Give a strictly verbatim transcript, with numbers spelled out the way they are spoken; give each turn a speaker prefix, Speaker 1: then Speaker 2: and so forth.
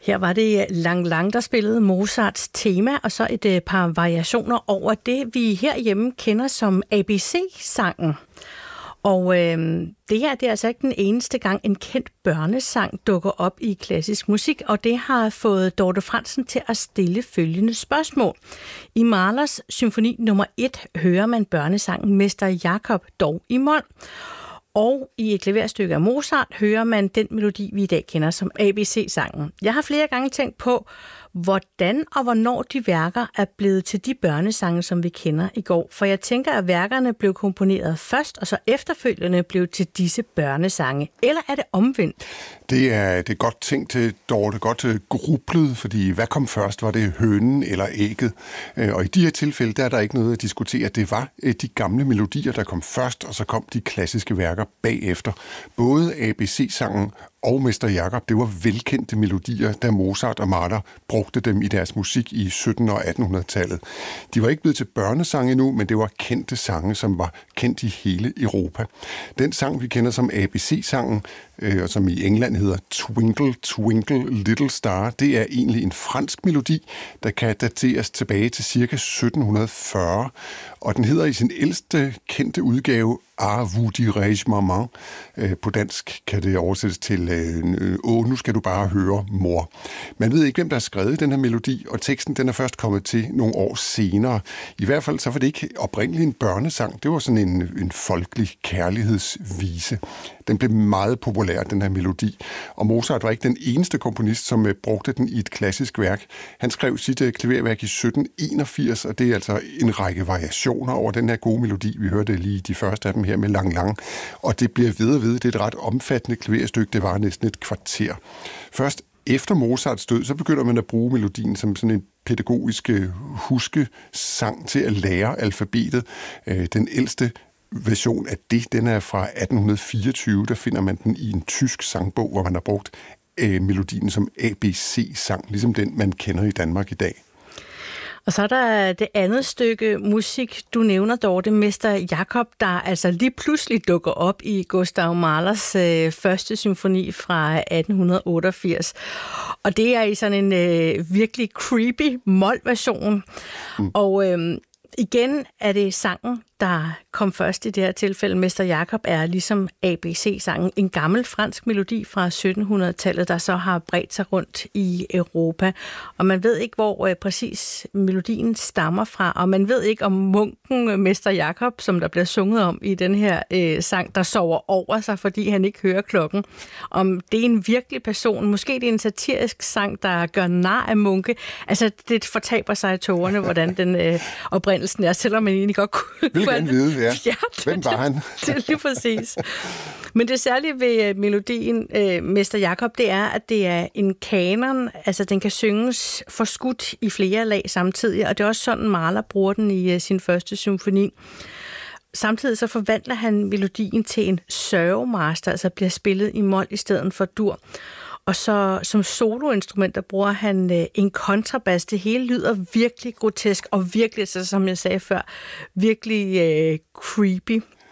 Speaker 1: Her var det Lang Lang, der spillede Mozarts tema, og så et par variationer over det, vi herhjemme kender som A B C-sangen. Og øh, det her det er altså ikke den eneste gang, en kendt børnesang dukker op i klassisk musik, og det har fået Dorte Frandsen til at stille følgende spørgsmål. I Mahlers symfoni nummer et hører man børnesangen Mester Jakob, dog i mol. Og i et klaverstykke af Mozart hører man den melodi, vi i dag kender som A B C-sangen. Jeg har flere gange tænkt på, hvordan og hvornår de værker er blevet til de børnesange, som vi kender i går. For jeg tænker, at værkerne blev komponeret først, og så efterfølgende blev til disse børnesange. Eller er det omvendt?
Speaker 2: Det er, det er godt tænkt, Dorte, godt grublet, fordi hvad kom først? Var det hønen eller ægget? Og i de her tilfælde, der er der ikke noget at diskutere. Det var de gamle melodier, der kom først, og så kom de klassiske værker bagefter. Både A B C-sangen og Mester Jakob, det var velkendte melodier, da Mozart og Mahler brugte dem i deres musik i sytten- og attenhundredetallet. De var ikke blevet til børnesange endnu, men det var kendte sange, som var kendt i hele Europa. Den sang, vi kender som A B C-sangen, øh, som i England hedder Twinkle, Twinkle, Little Star, det er egentlig en fransk melodi, der kan dateres tilbage til ca. sytten fyrre, og den hedder i sin ældste kendte udgave Ah, vous dirais maman. På dansk kan det oversættes til Åh, nu skal du bare høre, mor. Man ved ikke, hvem der har skrevet den her melodi, og teksten den er først kommet til nogle år senere. I hvert fald så var det ikke oprindeligt en børnesang. Det var sådan en, en folkelig kærlighedsvise. Den blev meget populær, den her melodi. Og Mozart var ikke den eneste komponist, som brugte den i et klassisk værk. Han skrev sit klaverværk i sytten enogfirs, og det er altså en række variationer over den her gode melodi. Vi hørte lige de første af dem her med Lang Lang. Og det bliver ved og ved. Det er et ret omfattende klaverstykke. Det var næsten et kvarter. Først efter Mozarts død, så begynder man at bruge melodien som sådan en pædagogisk huskesang til at lære alfabetet. Den ældste version af det, den er fra atten fireogtyve, der finder man den i en tysk sangbog, hvor man har brugt øh, melodien som A B C-sang, ligesom den, man kender i Danmark i dag.
Speaker 1: Og så er der det andet stykke musik, du nævner, Dorte, Mester Jakob, der altså lige pludselig dukker op i Gustav Mahlers øh, første symfoni fra atten otteogfirs. Og det er i sådan en øh, virkelig creepy mol-version. Mm. Og øh, igen er det sangen, der kom først i det her tilfælde. Mester Jakob er ligesom A B C-sangen, en gammel fransk melodi fra syttenhundredetallet, der så har bredt sig rundt i Europa. Og man ved ikke, hvor øh, præcis melodien stammer fra, og man ved ikke, om munken Mester Jakob, som der bliver sunget om i den her øh, sang, der sover over sig, fordi han ikke hører klokken, om det er en virkelig person. Måske det er en satirisk sang, der gør nar af munke. Altså, det fortaber sig i tårerne, hvordan den øh, oprindelsen er, selvom man egentlig godt kunne
Speaker 2: han vide, ja.
Speaker 1: ja
Speaker 2: Hvem var han?
Speaker 1: Det er lige præcis. Men det særlige ved melodien, øh, Mester Jakob, det er, at det er en kanon. Altså, den kan synges forskudt i flere lag samtidig, og det er også sådan, Mahler bruger den i uh, sin første symfoni. Samtidig så forvandler han melodien til en sørgemaster, altså bliver spillet i mol i stedet for dur. Og så som soloinstrument, der bruger han øh, en kontrabas. Det hele lyder virkelig grotesk, og virkelig, så, som jeg sagde før, virkelig øh, creepy.